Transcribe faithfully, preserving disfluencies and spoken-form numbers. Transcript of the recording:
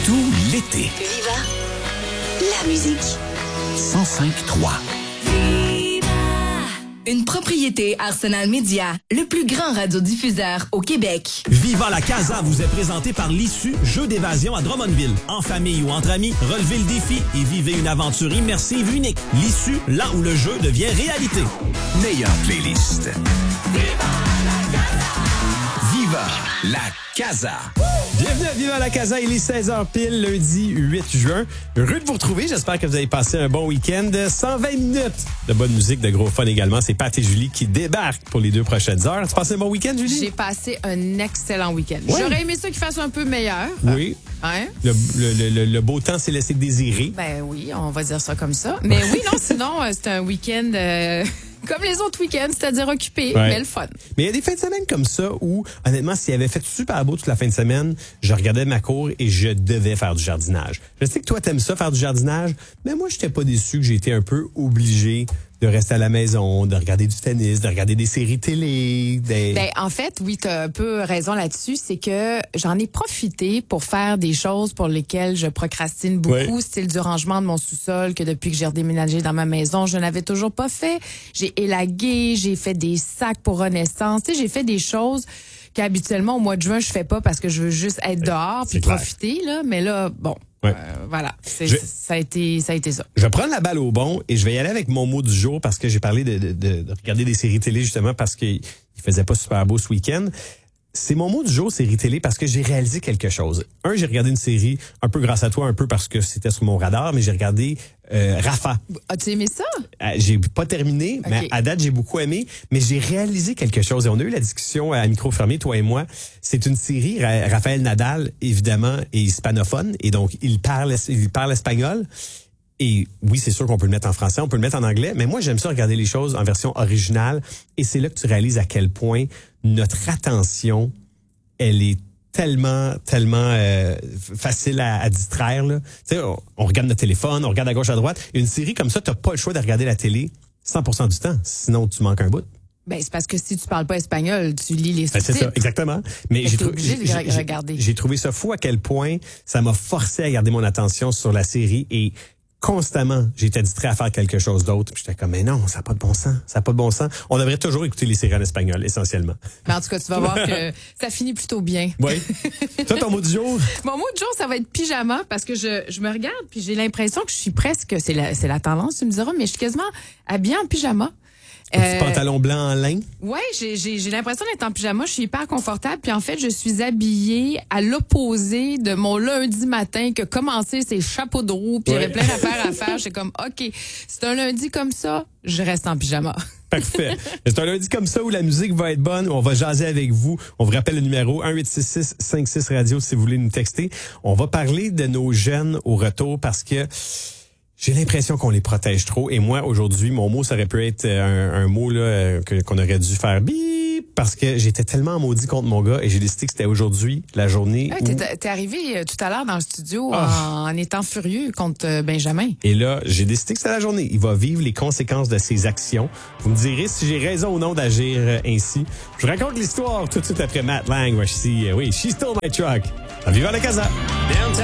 tout l'été. Viva la musique. cent cinq trois. Une propriété Arsenal Média, le plus grand radiodiffuseur au Québec. Viva la Casa vous est présenté par l'Issue, jeu d'évasion à Drummondville. En famille ou entre amis, relevez le défi et vivez une aventure immersive unique. L'Issue, là où le jeu devient réalité. Meilleure playlist. Viva la Casa! Viva la Casa! Bienvenue à Viva la Casa, il est seize heures pile, lundi huit juin. Heureux de vous retrouver, j'espère que vous avez passé un bon week-end. cent vingt minutes de bonne musique, de gros fun également. C'est Pat et Julie qui débarquent pour les deux prochaines heures. Tu as passé un bon week-end, Julie? J'ai passé un excellent week-end. Ouais. J'aurais aimé ça qu'il fasse un peu meilleur. Oui. Hein? Le, le, le, le beau temps s'est laissé désirer. Ben oui, on va dire ça comme ça. Mais oui, non, sinon, euh, c'était un week-end... Euh... Comme les autres week-ends, c'est-à-dire occupé, ouais. mais le fun. Mais il y a des fins de semaine comme ça où, honnêtement, s'il avait fait super beau toute la fin de semaine, je regardais ma cour et je devais faire du jardinage. Je sais que toi, t'aimes ça, faire du jardinage, mais moi, j'étais pas déçu que j'ai été un peu obligé de rester à la maison, de regarder du tennis, de regarder des séries télé. Des... Ben, en fait, oui, tu as un peu raison là-dessus. C'est que j'en ai profité pour faire des choses pour lesquelles je procrastine beaucoup, oui. Style du rangement de mon sous-sol, que depuis que j'ai redéménagé dans ma maison, je n'avais toujours pas fait. J'ai élagué, j'ai fait des sacs pour Renaissance. Tu sais, j'ai fait des choses qu'habituellement, au mois de juin, je fais pas parce que je veux juste être dehors puis profiter, là. Mais là, bon... Ouais. Euh, voilà, c'est, je, ça, a été, ça a été ça. Je vais prendre la balle au bon et je vais y aller avec mon mot du jour parce que j'ai parlé de, de, de, de regarder des séries télé justement parce qu'il faisait pas super beau ce week-end. C'est mon mot du jour, série télé, parce que j'ai réalisé quelque chose. Un, j'ai regardé une série, un peu grâce à toi, un peu parce que c'était sur mon radar, mais j'ai regardé euh, Rafa. As-tu aimé ça? Euh, j'ai pas terminé, okay. Mais à date, j'ai beaucoup aimé. Mais j'ai réalisé quelque chose. Et on a eu la discussion à micro fermé, toi et moi. C'est une série, Rafael Nadal, évidemment, est hispanophone. Et donc, il parle, il parle espagnol. Et oui, c'est sûr qu'on peut le mettre en français, on peut le mettre en anglais, mais moi, j'aime ça regarder les choses en version originale. Et c'est là que tu réalises à quel point notre attention, elle est tellement, tellement euh, facile à, à distraire. Là. Tu sais, on, on regarde notre téléphone, on regarde à gauche, à droite. Une série comme ça, t'as pas le choix de regarder la télé cent pour cent du temps, sinon tu manques un bout. Ben, c'est parce que si tu parles pas espagnol, tu lis les sous-titres. Ben, c'est ça, exactement. Mais j'ai, trou- j'ai, j'ai, j'ai, j'ai trouvé ça fou à quel point ça m'a forcé à garder mon attention sur la série et constamment, j'étais distrait à faire quelque chose d'autre. Puis j'étais comme, mais non, ça n'a pas de bon sens. Ça n'a pas de bon sens. On devrait toujours écouter les séries en espagnol, essentiellement. Mais en tout cas, tu vas voir que ça finit plutôt bien. Oui. Toi, ton mot du jour? Mon mot du jour, ça va être pyjama parce que je, je me regarde puis j'ai l'impression que je suis presque, c'est la, c'est la tendance, tu me diras, mais je suis quasiment habillée en pyjama. Un petit euh, pantalon blanc en lin? Oui, j'ai, j'ai, j'ai l'impression d'être en pyjama. Je suis hyper confortable. Puis en fait, je suis habillée à l'opposé de mon lundi matin que commencer ces chapeaux de roue. Puis il y avait plein d'affaires à faire. J'étais comme, OK, c'est un lundi comme ça, je reste en pyjama. Parfait. C'est un lundi comme ça où la musique va être bonne. On va jaser avec vous. On vous rappelle le numéro un huit six six cinq six radio si vous voulez nous texter. On va parler de nos jeunes au retour parce que j'ai l'impression qu'on les protège trop. Et moi, aujourd'hui, mon mot, ça aurait pu être un, un mot là que, qu'on aurait dû faire bip parce que j'étais tellement maudit contre mon gars et j'ai décidé que c'était aujourd'hui la journée ouais, où... T'es, t'es arrivé tout à l'heure dans le studio oh. en, en étant furieux contre Benjamin. Et là, j'ai décidé que c'était la journée. Il va vivre les conséquences de ses actions. Vous me direz si j'ai raison ou non d'agir ainsi. Je vous raconte l'histoire tout de suite après Matt Lang. Voici, oui, She Stole My Truck. Viva la Casa! Downtown